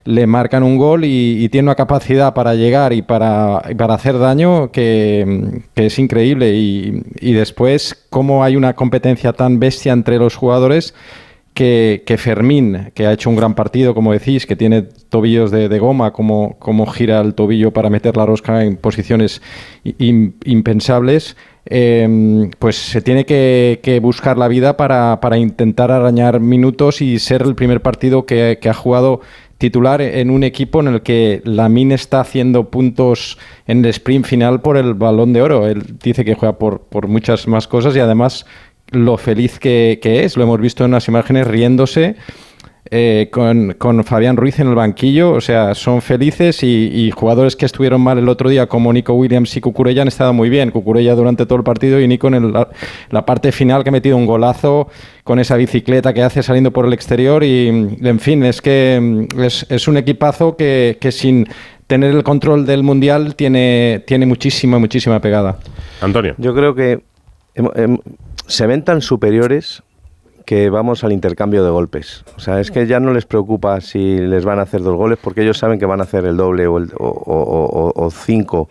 le marcan un gol y tiene una capacidad para llegar y para hacer daño que es increíble. Y después, cómo hay una competencia tan bestia entre los jugadores que Fermín, que ha hecho un gran partido, como decís, que tiene tobillos de goma, como gira el tobillo para meter la rosca en posiciones impensables, pues se tiene que buscar la vida para intentar arañar minutos y ser el primer partido que ha jugado titular en un equipo en el que Lamine está haciendo puntos en el sprint final por el Balón de Oro. Él dice que juega por muchas más cosas y además lo feliz que es. Lo hemos visto en unas imágenes riéndose con Fabián Ruiz en el banquillo. O sea, son felices y jugadores que estuvieron mal el otro día como Nico Williams y Cucurella han estado muy bien. Cucurella durante todo el partido y Nico en la parte final, que ha metido un golazo con esa bicicleta que hace saliendo por el exterior y en fin, es que es un equipazo que sin tener el control del Mundial tiene muchísima pegada. Antonio. Yo creo que se ven tan superiores que vamos al intercambio de golpes. O sea, es que ya no les preocupa si les van a hacer 2 goles porque ellos saben que van a hacer el doble o 5.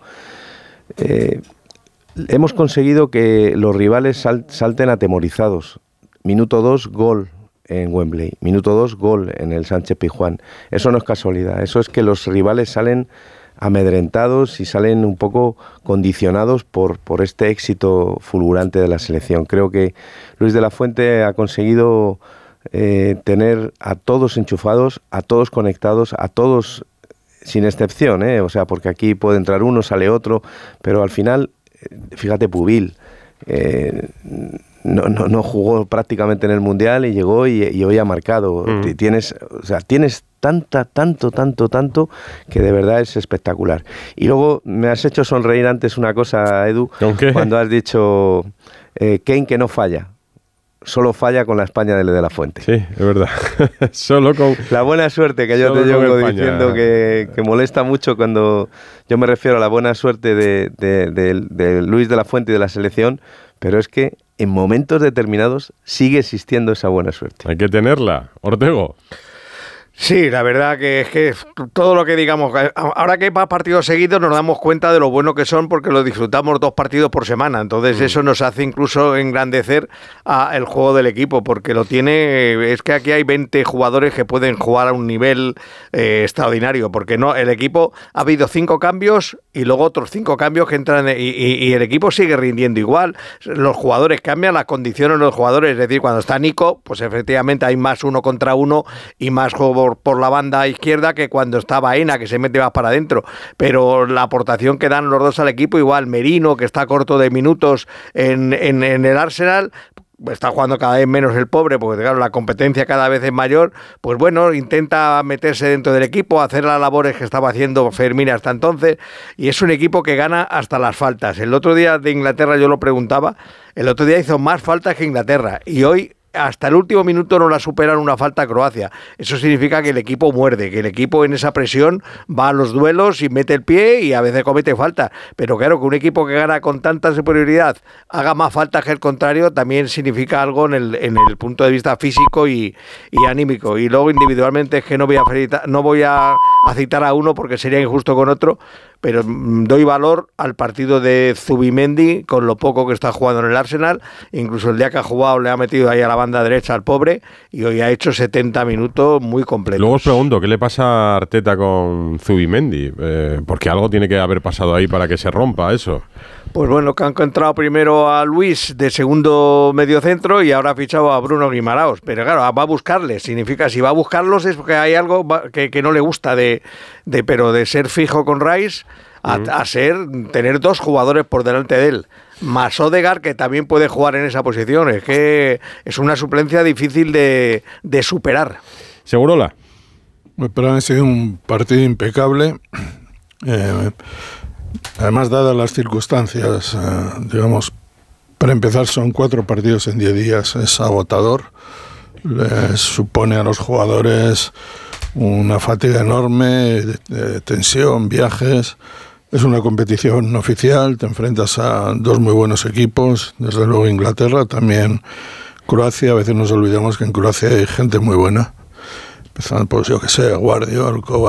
Hemos conseguido que los rivales salten atemorizados. Minuto 2, gol en Wembley. Minuto 2, gol en el Sánchez Pizjuán. Eso no es casualidad. Eso es que los rivales salen amedrentados y salen un poco condicionados por este éxito fulgurante de la selección. Creo que Luis de la Fuente ha conseguido tener a todos enchufados, a todos conectados, a todos sin excepción, o sea, porque aquí puede entrar uno, sale otro, pero al final, fíjate, Pubil no jugó prácticamente en el Mundial y llegó y hoy ha marcado. Tienes tanto que de verdad es espectacular. Y luego me has hecho sonreír antes una cosa, Edu, cuando has dicho Kane que no falla. Solo falla con la España de la Fuente. Sí, es verdad. Solo con la buena suerte que yo te llevo diciendo que molesta mucho cuando yo me refiero a la buena suerte de Luis de la Fuente y de la selección, pero es que en momentos determinados sigue existiendo esa buena suerte. Hay que tenerla. Ortego. Sí, la verdad que es que todo lo que digamos, ahora que hay más partidos seguidos nos damos cuenta de lo bueno que son porque lo disfrutamos 2 partidos por semana, entonces eso nos hace incluso engrandecer el juego del equipo, porque lo tiene, es que aquí hay 20 jugadores que pueden jugar a un nivel extraordinario, porque no, el equipo ha habido 5 cambios y luego otros 5 cambios que entran y el equipo sigue rindiendo igual, los jugadores cambian, las condiciones de los jugadores, es decir, cuando está Nico, pues efectivamente hay más 1 contra 1 y más juego por la banda izquierda que cuando está Baena, que se mete más para adentro, pero la aportación que dan los dos al equipo, igual Merino, que está corto de minutos en el Arsenal, está jugando cada vez menos el pobre, porque claro, la competencia cada vez es mayor, pues bueno, intenta meterse dentro del equipo, hacer las labores que estaba haciendo Fermín hasta entonces, y es un equipo que gana hasta las faltas. El otro día de Inglaterra yo lo preguntaba, el otro día hizo más faltas que Inglaterra, y hoy hasta el último minuto no la superan una falta a Croacia. Eso significa que el equipo muerde, que el equipo en esa presión va a los duelos y mete el pie y a veces comete falta. Pero claro, que un equipo que gana con tanta superioridad haga más faltas que el contrario también significa algo en el punto de vista físico y anímico. Y luego individualmente es que no voy a citar a uno porque sería injusto con otro, pero doy valor al partido de Zubimendi con lo poco que está jugando en el Arsenal. Incluso el día que ha jugado le ha metido ahí a la banda derecha al pobre y hoy ha hecho 70 minutos muy completos. Luego os pregunto, ¿qué le pasa a Arteta con Zubimendi? Porque algo tiene que haber pasado ahí para que se rompa eso. Pues bueno, que han encontrado primero a Luis de segundo mediocentro y ahora ha fichado a Bruno Guimaraos. Pero claro, va a buscarles. Significa, si va a buscarlos es porque hay algo que no le gusta pero de ser fijo con Rice a tener 2 jugadores por delante de él. Más Odegaard, que también puede jugar en esa posición. Es que es una suplencia difícil de superar. ¿Segurola? Pero ha sido un partido impecable. Además, dadas las circunstancias, digamos, para empezar son 4 partidos en 10 días, es agotador. Les supone a los jugadores una fatiga enorme, de tensión, viajes. Es una competición oficial, te enfrentas a 2 muy buenos equipos, desde luego Inglaterra, también Croacia. A veces nos olvidamos que en Croacia hay gente muy buena, Empezando, pues yo que sé, Guardiola,